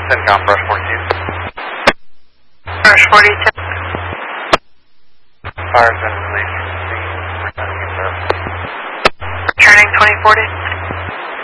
CENTCOM, brush 42. Brush 42. Fire's been released. Returning 2040.